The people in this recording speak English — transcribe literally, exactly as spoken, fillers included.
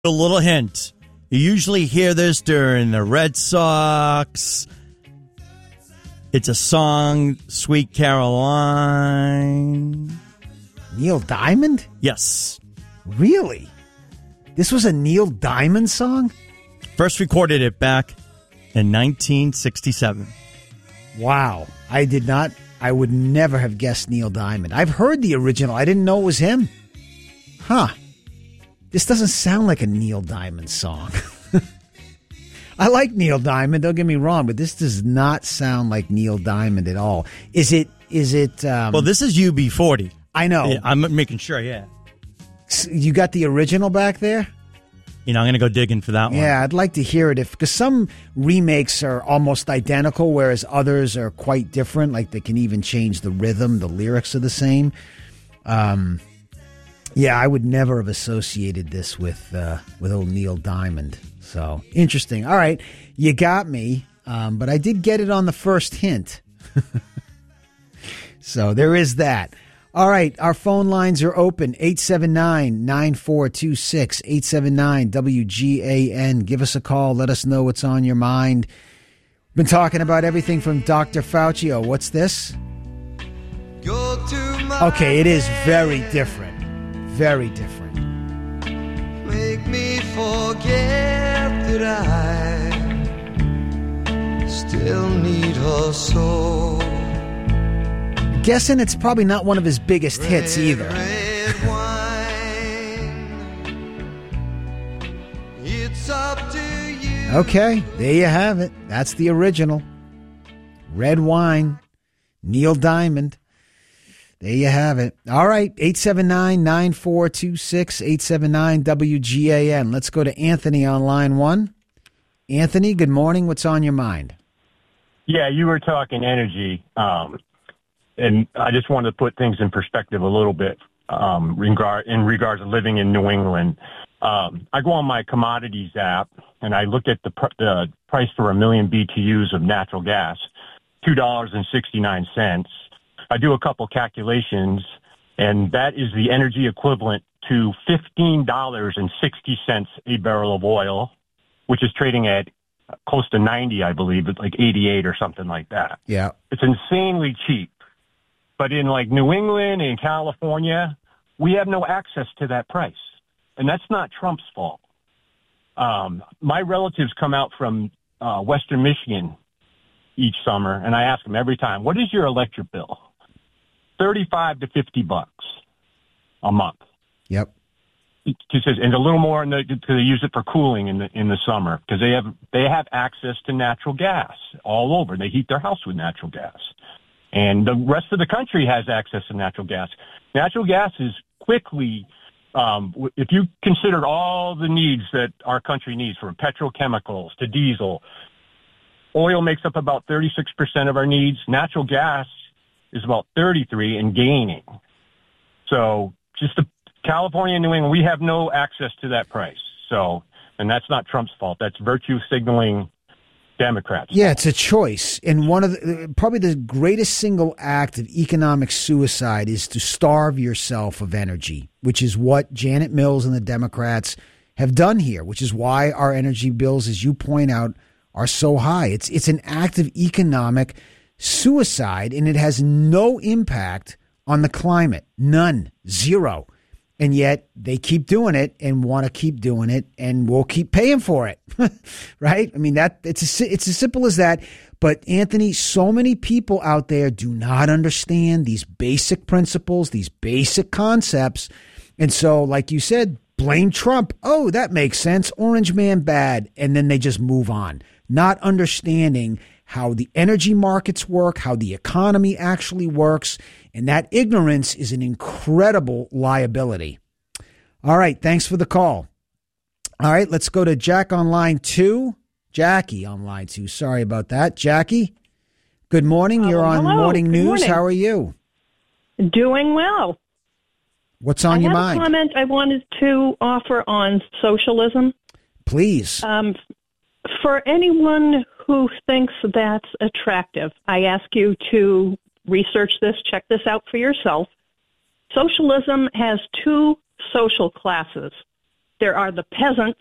A little hint. You usually hear this during the Red Sox. It's a song, Sweet Caroline. Neil Diamond? Yes. Really? This was a Neil Diamond song? First recorded it back in nineteen sixty-seven. Wow. I did not, I would never have guessed Neil Diamond. I've heard the original. I didn't know it was him. Huh. This doesn't sound like a Neil Diamond song. I like Neil Diamond, don't get me wrong, but this does not sound like Neil Diamond at all. Is it, is it... Um, well, this is U B forty. I know. Yeah, I'm making sure, yeah. You got the original back there? You know, I'm going to go digging for that one. Yeah, I'd like to hear it if because some remakes are almost identical, whereas others are quite different. Like they can even change the rhythm, the lyrics are the same. Um, yeah, I would never have associated this with uh, with old Neil Diamond. So interesting. All right, you got me, um, but I did get it on the first hint. So there is that. All right, our phone lines are open, eight seven nine, nine four two six, eight seven nine W G A N. Give us a call. Let us know what's on your mind. Been talking about everything from Doctor Fauci. Oh, what's this? Okay, it is very different. Very different. Make me forget that I still need her so. Guessing it's probably not one of his biggest hits either. Red wine, it's up to you. Okay, there you have it. That's the original. Red Wine, Neil Diamond. There you have it. All right, eight seven nine, nine four two six, eight seven nine W G A N. Let's go to Anthony on line one. Anthony, good morning. What's on your mind? Yeah, you were talking energy. Um And I just wanted to put things in perspective a little bit um, regard, in regards to living in New England. Um, I go on my commodities app, and I look at the, pr- the price for a million B T Us of natural gas, two dollars and sixty-nine cents. I do a couple calculations, and that is the energy equivalent to fifteen dollars and sixty cents a barrel of oil, which is trading at close to ninety, I believe. It's like eighty-eight or something like that. Yeah. It's insanely cheap. But in like New England and California, we have no access to that price. And that's not Trump's fault. Um, my relatives come out from uh, Western Michigan each summer, and I ask them every time, what is your electric bill? thirty-five to fifty bucks a month. Yep. He says, and a little more, in the, to use it for cooling in the in the summer, because they have they have access to natural gas all over. They heat their house with natural gas. And the rest of the country has access to natural gas. Natural gas is quickly, um, if you considered all the needs that our country needs, from petrochemicals to diesel, oil makes up about thirty-six percent of our needs. Natural gas is about thirty-three and gaining. So just the California and New England, we have no access to that price. So, and that's not Trump's fault. That's virtue signaling Democrats. Yeah, it's a choice. And one of the, probably the greatest single act of economic suicide is to starve yourself of energy, which is what Janet Mills and the Democrats have done here, which is why our energy bills, as you point out, are so high. It's it's an act of economic suicide, and it has no impact on the climate. None. Zero. And yet they keep doing it and want to keep doing it, and we'll keep paying for it, right? I mean, that it's a, it's as simple as that. But Anthony, so many people out there do not understand these basic principles, these basic concepts. And so, like you said, blame Trump. Oh, that makes sense. Orange man bad. And then they just move on, not understanding how the energy markets work, how the economy actually works. And that ignorance is an incredible liability. All right. Thanks for the call. All right. Let's go to Jack on line two. Jackie on line two. Sorry about that. Jackie, good morning. You're on hello. Morning Good News. morning. How are you? Doing well. What's on I your have mind? a comment I wanted to offer on socialism. Please. Um, for anyone who thinks that's attractive, I ask you to research this, check this out for yourself. Socialism has two social classes. There are the peasants